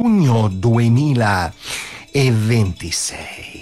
giugno 2026.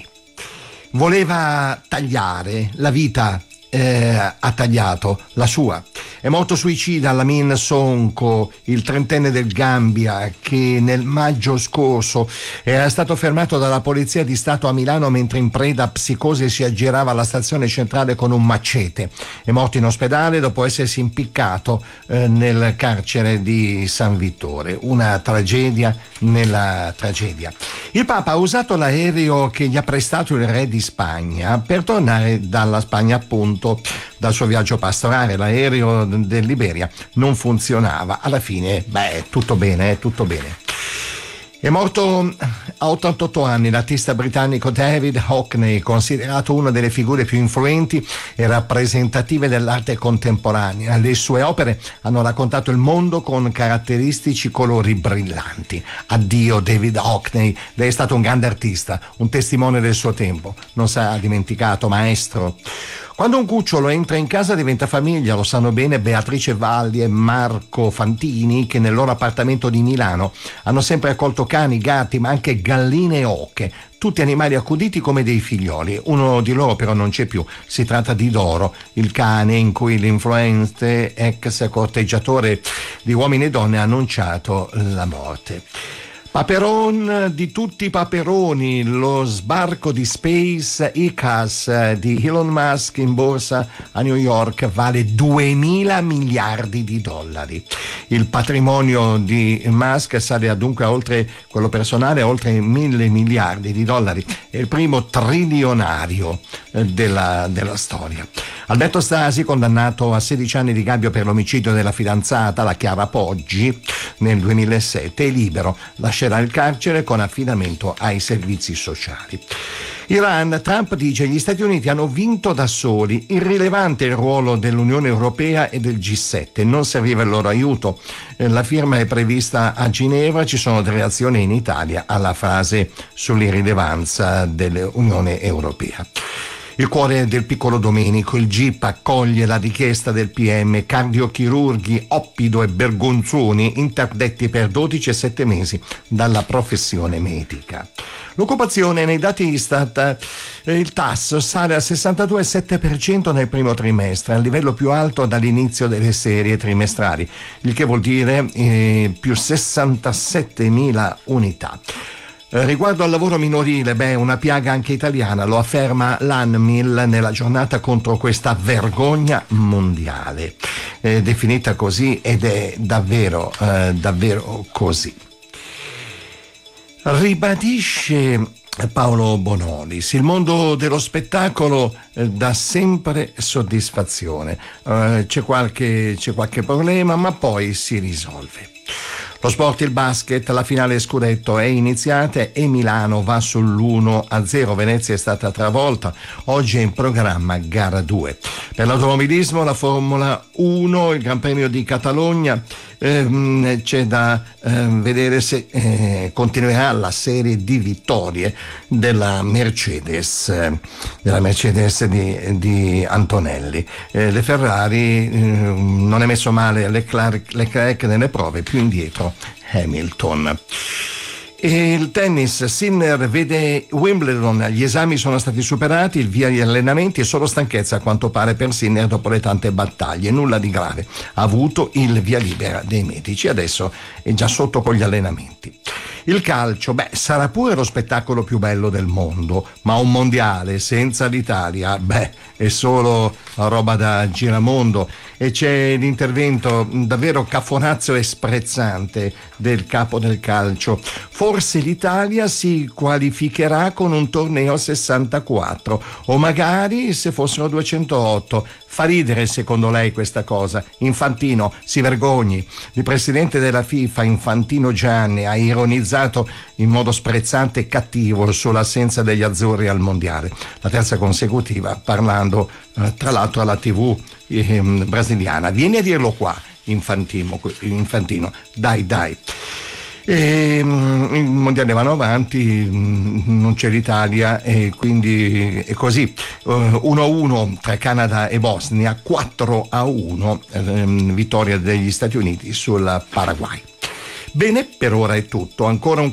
Voleva tagliare la vita, ha tagliato la sua. È morto suicida Lamin Sonko, il trentenne del Gambia, che nel maggio scorso era stato fermato dalla polizia di Stato a Milano mentre in preda a psicosi si aggirava alla stazione centrale con un macete. È morto in ospedale dopo essersi impiccato nel carcere di San Vittore. Una tragedia nella tragedia. Il Papa ha usato l'aereo che gli ha prestato il re di Spagna per tornare dalla Spagna, appunto, dal suo viaggio pastorale. L'aereo dell'Iberia non funzionava. Alla fine, tutto bene, tutto bene. È morto a 88 anni l'artista britannico David Hockney, considerato una delle figure più influenti e rappresentative dell'arte contemporanea. Le sue opere hanno raccontato il mondo con caratteristici colori brillanti. Addio David Hockney, lei è stato un grande artista, un testimone del suo tempo, non sarà dimenticato, maestro. Quando un cucciolo entra in casa diventa famiglia, lo sanno bene Beatrice Valli e Marco Fantini, che nel loro appartamento di Milano hanno sempre accolto cani, gatti, ma anche galline e oche, tutti animali accuditi come dei figlioli. Uno di loro però non c'è più, si tratta di Doro, il cane in cui l'influente ex corteggiatore di uomini e donne ha annunciato la morte. Paperon di tutti i paperoni, lo sbarco di SpaceX di Elon Musk in borsa a New York vale 2.000 miliardi di dollari. Il patrimonio di Musk sale dunque a oltre, quello personale, a oltre 1.000 miliardi di dollari. È il primo trilionario della storia. Alberto Stasi, condannato a 16 anni di gabbio per l'omicidio della fidanzata, la Chiara Poggi, nel 2007, è libero. Lascerà il carcere con affidamento ai servizi sociali. Iran, Trump dice: gli Stati Uniti hanno vinto da soli, irrilevante il ruolo dell'Unione Europea e del G7, non serviva il loro aiuto. La firma è prevista a Ginevra, ci sono delle reazioni in Italia alla frase sull'irrilevanza dell'Unione Europea. Il cuore del piccolo Domenico, il GIP accoglie la richiesta del PM, cardiochirurghi Oppido e Bergonzoni interdetti per 12 e 7 mesi dalla professione medica. L'occupazione nei dati Istat, il tasso sale al 62,7% nel primo trimestre, al livello più alto dall'inizio delle serie trimestrali, il che vuol dire più 67.000 unità. Riguardo al lavoro minorile, una piaga anche italiana, lo afferma l'ANMIL nella giornata contro questa vergogna mondiale. Definita così ed è davvero così. Ribadisce Paolo Bonolis: il mondo dello spettacolo dà sempre soddisfazione. C'è qualche problema, ma poi si risolve. Lo sport, il basket, la finale scudetto è iniziata e Milano va sull'1-0. Venezia è stata travolta. Oggi è in programma gara 2. Per l'automobilismo, la Formula 1, il Gran Premio di Catalogna, c'è da vedere se continuerà la serie di vittorie della Mercedes di Antonelli. Le Ferrari non è messo male Leclerc nelle prove, più indietro Hamilton. E il tennis, Sinner vede Wimbledon, gli esami sono stati superati, il via agli allenamenti e solo stanchezza a quanto pare per Sinner dopo le tante battaglie, nulla di grave, ha avuto il via libera dei medici, adesso è già sotto con gli allenamenti. Il calcio, sarà pure lo spettacolo più bello del mondo, ma un mondiale senza l'Italia, è solo roba da giramondo. E c'è l'intervento davvero cafonazzo e sprezzante del capo del calcio. Forse l'Italia si qualificherà con un torneo a 64 o magari se fossero 208. Fa ridere secondo lei questa cosa? Infantino si vergogni. Il presidente della FIFA, Infantino Gianni, ha ironizzato in modo sprezzante e cattivo sull'assenza degli azzurri al mondiale, la terza consecutiva, parlando tra l'altro alla TV brasiliana. Vieni a dirlo qua, Infantino, dai. I mondiali vanno avanti, non c'è l'Italia e quindi è così. 1-1 tra Canada e Bosnia, 4-1 vittoria degli Stati Uniti sul Paraguay. Bene, per ora è tutto. Ancora un